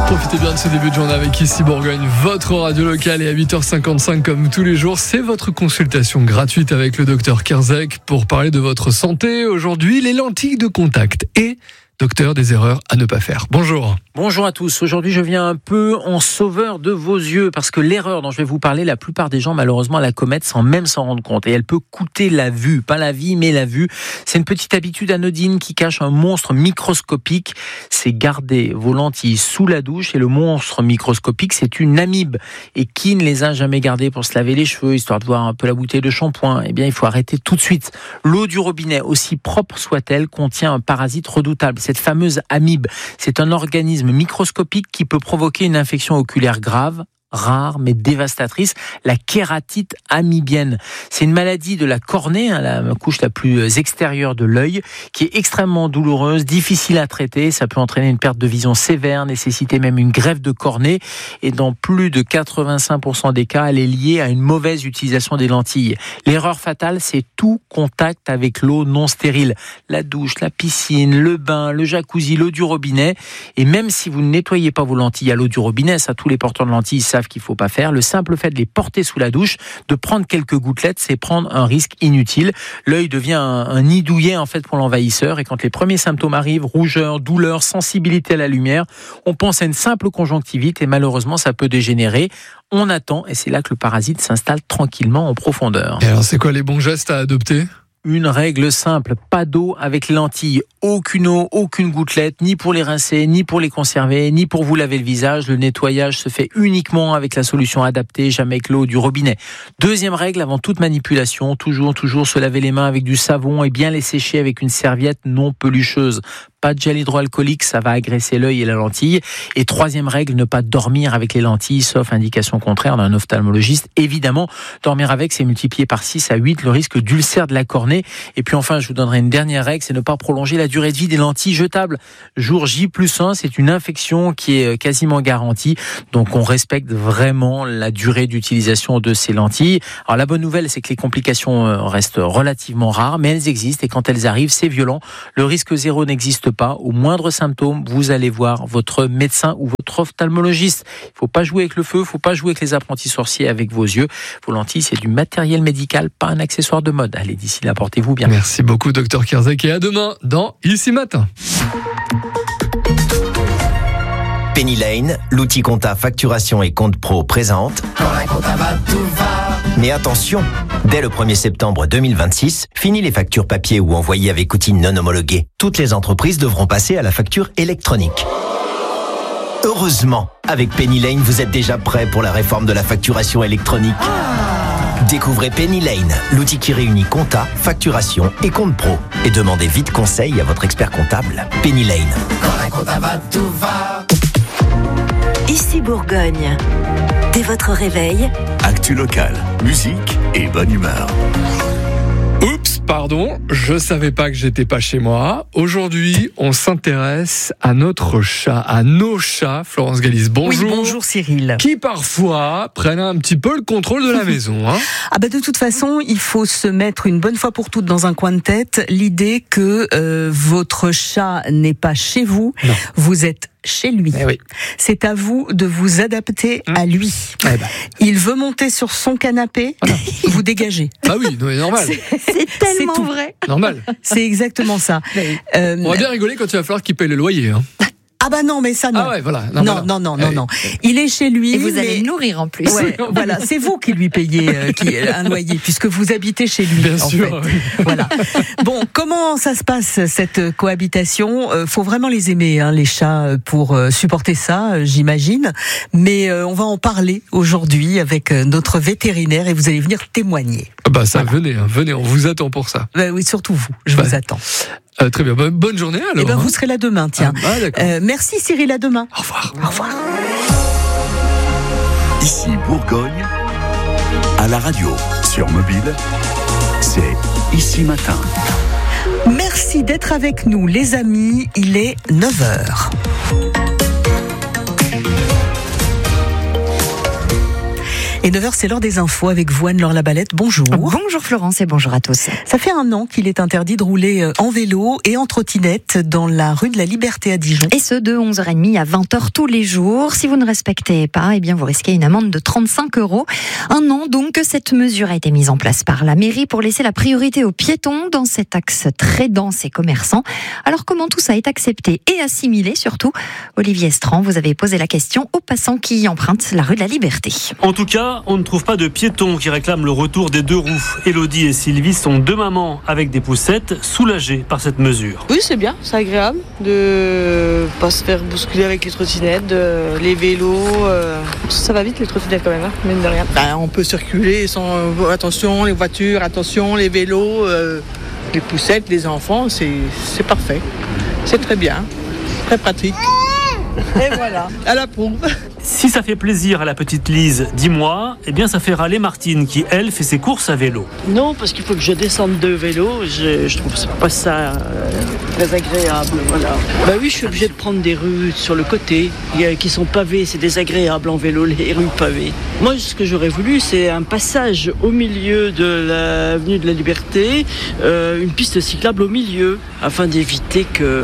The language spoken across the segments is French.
Profitez bien de ce début de journée avec Ici Bourgogne, votre radio locale, et à 8h55 comme tous les jours, c'est votre consultation gratuite avec le docteur Kerzek pour parler de votre santé. Aujourd'hui, les lentilles de contact et docteur, des erreurs à ne pas faire. Bonjour. Bonjour à tous. Aujourd'hui, je viens un peu en sauveur de vos yeux parce que l'erreur dont je vais vous parler, la plupart des gens, malheureusement, la commettent sans même s'en rendre compte. Et elle peut coûter la vue. Pas la vie, mais la vue. C'est une petite habitude anodine qui cache un monstre microscopique. C'est garder vos lentilles sous la douche. Et le monstre microscopique, c'est une amibe. Et qui ne les a jamais gardées pour se laver les cheveux, histoire de voir un peu la bouteille de shampoing? Eh bien, il faut arrêter tout de suite. L'eau du robinet, aussi propre soit-elle, contient un parasite redoutable. Cette fameuse amibe, c'est un organisme microscopique qui peut provoquer une infection oculaire grave, rare mais dévastatrice, la kératite amibienne. C'est une maladie de la cornée, la couche la plus extérieure de l'œil, qui est extrêmement douloureuse, difficile à traiter. Ça peut entraîner une perte de vision sévère, nécessiter même une greffe de cornée. Et dans plus de 85% des cas, elle est liée à une mauvaise utilisation des lentilles. L'erreur fatale, c'est tout contact avec l'eau non stérile. La douche, la piscine, le bain, le jacuzzi, l'eau du robinet. Et même si vous ne nettoyez pas vos lentilles à l'eau du robinet, ça, tous les porteurs de lentilles savent qu'il ne faut pas faire. Le simple fait de les porter sous la douche, de prendre quelques gouttelettes, c'est prendre un risque inutile. L'œil devient un nid douillet en fait pour l'envahisseur, et quand les premiers symptômes arrivent, rougeur, douleur, sensibilité à la lumière, on pense à une simple conjonctivite et malheureusement ça peut dégénérer. On attend et c'est là que le parasite s'installe tranquillement en profondeur. Et alors c'est quoi les bons gestes à adopter ? Une règle simple, pas d'eau avec les lentilles. Aucune eau, aucune gouttelette, ni pour les rincer, ni pour les conserver, ni pour vous laver le visage. Le nettoyage se fait uniquement avec la solution adaptée, jamais avec l'eau du robinet. Deuxième règle, avant toute manipulation, toujours se laver les mains avec du savon et bien les sécher avec une serviette non pelucheuse. Pas de gel hydroalcoolique, ça va agresser l'œil et la lentille. Et troisième règle, ne pas dormir avec les lentilles, sauf indication contraire d'un ophtalmologiste. Évidemment, dormir avec, c'est multiplié par 6 à 8 le risque d'ulcère de la cornée. Et puis enfin, je vous donnerai une dernière règle, c'est ne pas prolonger la durée de vie des lentilles jetables. Jour J+1, c'est une infection qui est quasiment garantie. Donc on respecte vraiment la durée d'utilisation de ces lentilles. Alors la bonne nouvelle, c'est que les complications restent relativement rares, mais elles existent et quand elles arrivent, c'est violent. Le risque zéro n'existe pas. Au moindre symptôme, vous allez voir votre médecin ou votre ophtalmologiste. Il ne faut pas jouer avec le feu, il ne faut pas jouer avec les apprentis sorciers avec vos yeux. Vos lentilles, c'est du matériel médical, pas un accessoire de mode. Allez, d'ici là, portez-vous bien. Merci beaucoup, docteur Kerzek, et à demain dans Ici Matin. Penny Lane, l'outil compta facturation et compte pro présente. Quand un compta va, tout va. Mais attention, dès le 1er septembre 2026, fini les factures papier ou envoyées avec outils non homologués. Toutes les entreprises devront passer à la facture électronique. Heureusement, avec Penny Lane, vous êtes déjà prêt pour la réforme de la facturation électronique. Découvrez Penny Lane, l'outil qui réunit compta, facturation et compte pro. Et demandez vite conseil à votre expert comptable. Penny Lane. Quand un compta va, tout va. Ici Bourgogne. Dès votre réveil, Actu locale, musique et bonne humeur. Oups, pardon, je savais pas que j'étais pas chez moi. Aujourd'hui, on s'intéresse à notre chat, à nos chats. Florence Galis, bonjour. Oui, bonjour Cyril. Qui parfois prennent un petit peu le contrôle de la maison. Hein. Ah bah de toute façon, il faut se mettre une bonne fois pour toutes dans un coin de tête l'idée que votre chat n'est pas chez vous, non. Vous êtes chez lui. Eh oui. C'est à vous de vous adapter à lui. Eh ben. Il veut monter sur son canapé, voilà. Vous dégagez. Ah oui, non, mais normal. C'est tellement vrai. Normal. C'est exactement ça. On va bien rigoler quand il va falloir qu'il paye le loyer. Hein. Ah bah non, mais ça non. Ah ouais, voilà. Non. Il est chez lui. Et vous allez le nourrir en plus. Ouais, voilà, c'est vous qui lui payez un loyer, puisque vous habitez chez lui. Bien en sûr. Fait. Voilà. Bon, comment ça se passe cette cohabitation ? Faut vraiment les aimer, hein, les chats, pour supporter ça, j'imagine. Mais on va en parler aujourd'hui avec notre vétérinaire et vous allez venir témoigner. Bah ça, voilà. venez, on vous attend pour ça. Bah oui, surtout vous, je vous attends. Très bien, bonne journée alors. Eh ben, vous serez là demain, tiens. D'accord. Merci Cyril, à demain. Au revoir. Au revoir. Ici Bourgogne, à la radio, sur mobile, c'est Ici Matin. Merci d'être avec nous, les amis. Il est 9h. Et 9h, c'est l'heure des infos avec vous, Anne-Laure Labalette. Bonjour. Bonjour Florence et bonjour à tous. Ça fait 1 an qu'il est interdit de rouler en vélo et en trottinette dans la rue de la Liberté à Dijon. Et ce, de 11h30 à 20h tous les jours. Si vous ne respectez pas, eh bien, vous risquez une amende de 35 €. 1 an donc que cette mesure a été mise en place par la mairie pour laisser la priorité aux piétons dans cet axe très dense et commerçant. Alors comment tout ça est accepté et assimilé surtout? Olivier Estran, vous avez posé la question aux passants qui empruntent la rue de la Liberté. En tout cas, on ne trouve pas de piétons qui réclament le retour des 2 roues. Élodie et Sylvie sont 2 mamans avec des poussettes, soulagées par cette mesure. Oui, c'est bien, c'est agréable de pas se faire bousculer avec les trottinettes, les vélos. Ça va vite les trottinettes quand même, hein, mine de rien. On peut circuler sans attention, les voitures, attention, les vélos, les poussettes, les enfants, c'est parfait. C'est très bien, très pratique. Et voilà, à la pompe. Si ça fait plaisir à la petite Lise, 10 mois, eh bien ça fait râler Martine qui, elle, fait ses courses à vélo. Non, parce qu'il faut que je descende de vélo. Je trouve pas ça très agréable. Voilà. Bah oui, je suis obligée de prendre des rues sur le côté qui sont pavées. C'est désagréable en vélo, les rues pavées. Moi, ce que j'aurais voulu, c'est un passage au milieu de l'avenue de la Liberté, une piste cyclable au milieu, afin d'éviter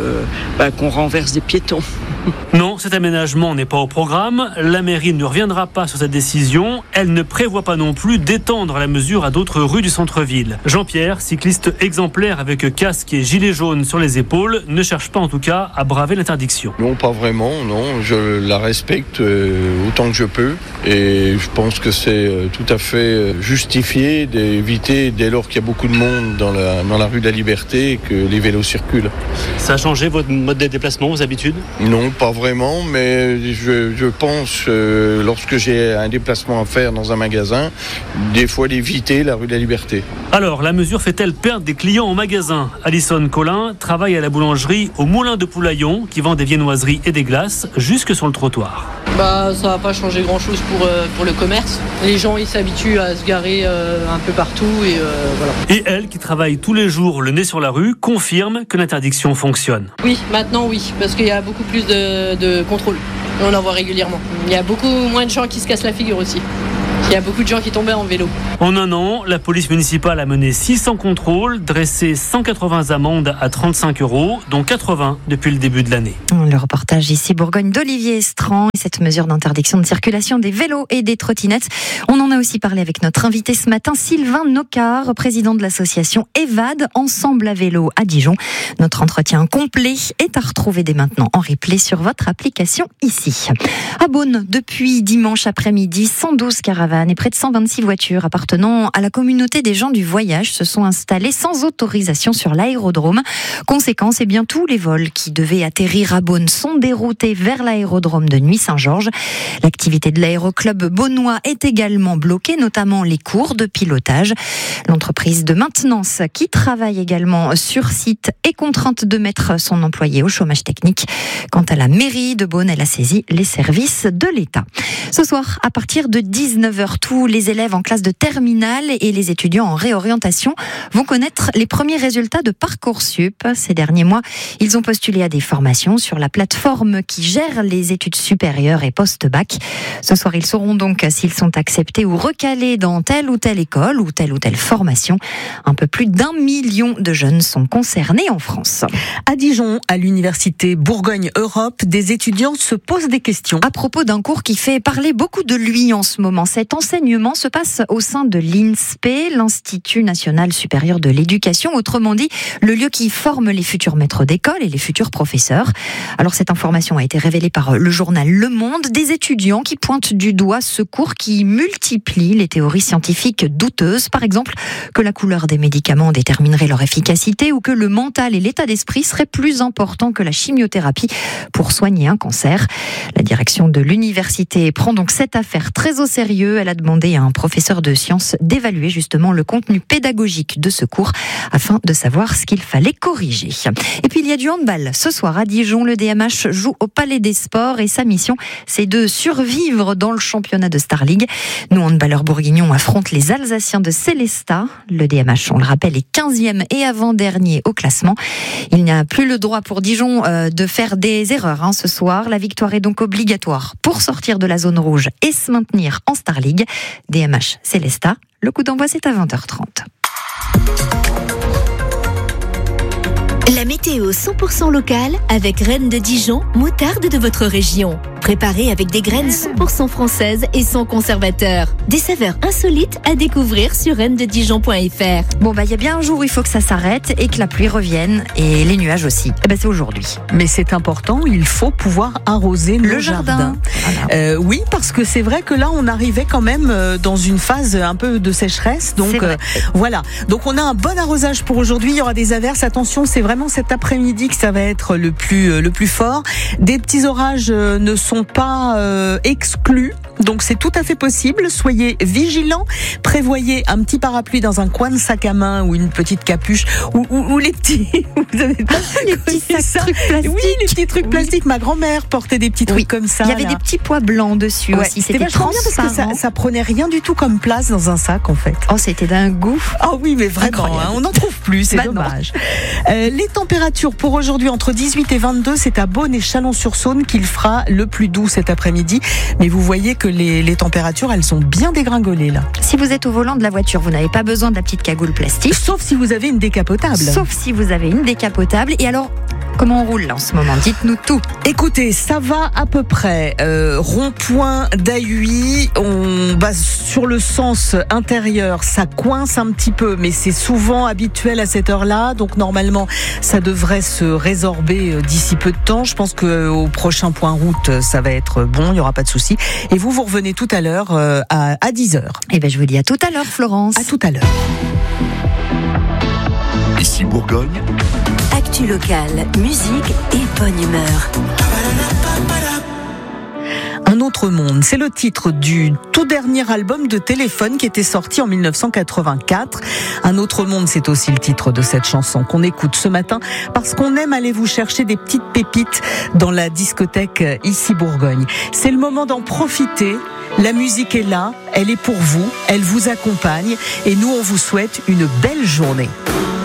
qu'on renverse des piétons. Non, cet aménagement n'est pas au programme. La mairie ne reviendra pas sur cette décision. Elle ne prévoit pas non plus d'étendre la mesure à d'autres rues du centre-ville. Jean-Pierre, cycliste exemplaire avec casque et gilet jaune sur les épaules, ne cherche pas en tout cas à braver l'interdiction. Non, pas vraiment, non. Je la respecte autant que je peux. Et je pense que c'est tout à fait justifié d'éviter, dès lors qu'il y a beaucoup de monde dans la rue de la Liberté, que les vélos circulent. Ça a changé votre mode de déplacement, vos habitudes ? Non, pas vraiment, mais je pense, lorsque j'ai un déplacement à faire dans un magasin, des fois d'éviter la rue de la Liberté. Alors, la mesure fait-elle perdre des clients au magasin ? Alison Collin travaille à la boulangerie au Moulin de Poulaillon, qui vend des viennoiseries et des glaces jusque sur le trottoir. Ça va pas changer grand-chose pour le commerce. Les gens, ils s'habituent à se garer un peu partout et voilà. Et elle, qui travaille tous les jours le nez sur la rue, confirme que l'interdiction fonctionne. Oui, maintenant oui, parce qu'il y a beaucoup plus de contrôle. On en voit régulièrement. Il y a beaucoup moins de gens qui se cassent la figure aussi. Il y a beaucoup de gens qui tombaient en vélo. En 1 an, la police municipale a mené 600 contrôles, dressé 180 amendes à 35 €, dont 80 depuis le début de l'année. Le reportage ici Bourgogne d'Olivier Estran et cette mesure d'interdiction de circulation des vélos et des trottinettes. On en a aussi parlé avec notre invité ce matin, Sylvain Nocard, président de l'association EVAD, Ensemble à vélo à Dijon. Notre entretien complet est à retrouver dès maintenant en replay sur votre application ici. À Beaune, depuis dimanche après-midi, 112 caravanes et près de 126 voitures appartenant à la communauté des gens du voyage se sont installées sans autorisation sur l'aérodrome. Conséquence, tous les vols qui devaient atterrir à Beaune sont déroutés vers l'aérodrome de Nuits-Saint-Georges. L'activité de l'aéroclub beaunois est également bloquée, notamment les cours de pilotage. L'entreprise de maintenance qui travaille également sur site est contrainte de mettre son employé au chômage technique. Quant à la mairie de Beaune, elle a saisi les services de l'État. Ce soir, à partir de 19h, tous les élèves en classe de terminale et les étudiants en réorientation vont connaître les premiers résultats de Parcoursup. Ces derniers mois, ils ont postulé à des formations sur la plateforme qui gère les études supérieures et post-bac. Ce soir, ils sauront donc s'ils sont acceptés ou recalés dans telle ou telle école ou telle formation. Un peu plus d'1 million de jeunes sont concernés en France. À Dijon, à l'université Bourgogne-Europe, des étudiants se posent des questions. À propos d'un cours qui fait parler beaucoup de lui en ce moment. Cet enseignement se passe au sein de l'INSPE, l'Institut National Supérieur de l'Éducation, autrement dit, le lieu qui forme les futurs maîtres d'école et les futurs professeurs. Alors cette information a été révélée par le journal Le Monde, des étudiants qui pointent du doigt ce cours qui multiplie les théories scientifiques douteuses, par exemple que la couleur des médicaments déterminerait leur efficacité ou que le mental et l'état d'esprit seraient plus importants que la chimiothérapie pour soigner un cancer. La direction de l'université prend donc cette affaire très au sérieux. Elle a demandé à un professeur de sciences d'évaluer justement le contenu pédagogique de ce cours afin de savoir ce qu'il fallait corriger. Et puis il y a du handball. Ce soir à Dijon, le DMH joue au Palais des Sports et sa mission, c'est de survivre dans le championnat de Star League. Nous, handballeurs bourguignons, affrontent les Alsaciens de Célestat. Le DMH, on le rappelle, est 15e et avant-dernier au classement. Il n'y a plus le droit pour Dijon de faire des erreurs ce soir. La victoire est donc obligatoire pour sortir de la zone rouge et se maintenir en Star League. Garrigues. DMH Célestat. Le coup d'envoi, c'est à 20h30. La météo 100% locale avec Reine de Dijon, moutarde de votre région. Préparée avec des graines 100% françaises et sans conservateur. Des saveurs insolites à découvrir sur reineDeDijon.fr. Bon, il y a bien un jour où il faut que ça s'arrête et que la pluie revienne et les nuages aussi. C'est aujourd'hui. Mais c'est important, il faut pouvoir arroser le jardin. Voilà. Oui, parce que c'est vrai que là, on arrivait quand même dans une phase un peu de sécheresse. Donc voilà. Donc on a un bon arrosage pour aujourd'hui. Il y aura des averses. Attention, c'est vraiment cet après-midi que ça va être le plus fort. Des petits orages ne sont pas exclus. Donc c'est tout à fait possible. Soyez vigilants. Prévoyez un petit parapluie dans un coin de sac à main ou une petite capuche ou les petits. Vous avez pas les petits trucs plastiques. Oui, les petits trucs plastiques. Ma grand-mère portait des petits trucs comme ça. Il y avait des petits pois blancs dessus aussi. C'était vachement bien parce que ça prenait rien du tout comme place dans un sac en fait. Oh, c'était d'un goût. Oh oui, mais vraiment, on n'en trouve plus. C'est dommage. Les températures pour aujourd'hui entre 18 et 22, c'est à Beaune et Chalon-sur-Saône qu'il fera le plus doux cet après-midi. Mais vous voyez que les températures, elles sont bien dégringolées là. Si vous êtes au volant de la voiture, vous n'avez pas besoin de la petite cagoule plastique. Sauf si vous avez une décapotable. Et alors, comment on roule là en ce moment? Dites-nous tout. Écoutez, ça va à peu près. Rond-point d'Ailly, on va sur le sens intérieur, ça coince un petit peu, mais c'est souvent habituel à cette heure-là. Donc normalement, ça devrait se résorber d'ici peu de temps. Je pense qu'au prochain point route, ça va être bon, il n'y aura pas de souci. Et vous revenez tout à l'heure à 10h. Je vous dis à tout à l'heure, Florence. À tout à l'heure. Ici Bourgogne. Actu locale, musique et bonne humeur. Un autre monde, c'est le titre du tout dernier album de Téléphone qui était sorti en 1984. Un autre monde, c'est aussi le titre de cette chanson qu'on écoute ce matin parce qu'on aime aller vous chercher des petites pépites dans la discothèque Ici Bourgogne. C'est le moment d'en profiter. La musique est là, elle est pour vous, elle vous accompagne et nous on vous souhaite une belle journée.